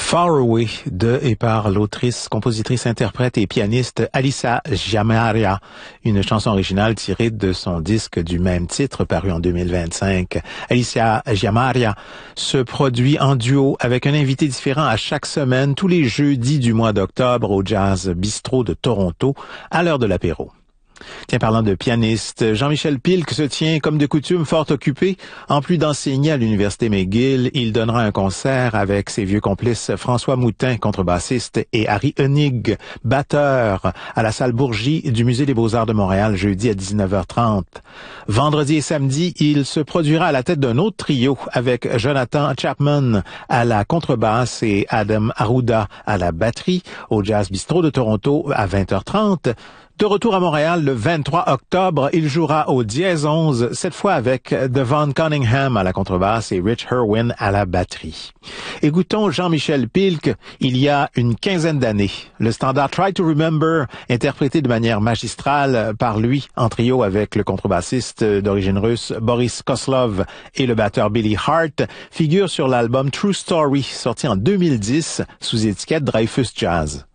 Far Away de et par l'autrice, compositrice, interprète et pianiste Alicia Giammaria, une chanson originale tirée de son disque du même titre paru en 2025. Alicia Giammaria se produit en duo avec un invité différent à chaque semaine, tous les jeudis du mois d'octobre au Jazz Bistro de Toronto, à l'heure de l'apéro. Tiens, parlant de pianiste, Jean-Michel Pilk se tient, comme de coutume, fort occupé. En plus d'enseigner à l'Université McGill, il donnera un concert avec ses vieux complices François Moutin, contrebassiste, et Harry Hoenig, batteur, à la salle Bourgie du Musée des Beaux-Arts de Montréal, jeudi à 19h30. Vendredi et samedi, il se produira à la tête d'un autre trio avec Jonathan Chapman à la contrebasse et Adam Arruda à la batterie au Jazz Bistro de Toronto à 20h30. De retour à Montréal le 23 octobre, il jouera au Dièse 11, cette fois avec Devon Cunningham à la contrebasse et Rich Irwin à la batterie. Écoutons Jean-Michel Pilk il y a une quinzaine d'années. Le standard Try to Remember, interprété de manière magistrale par lui en trio avec le contrebassiste d'origine russe Boris Koslov et le batteur Billy Hart, figure sur l'album True Story, sorti en 2010 sous étiquette Dreyfus Jazz.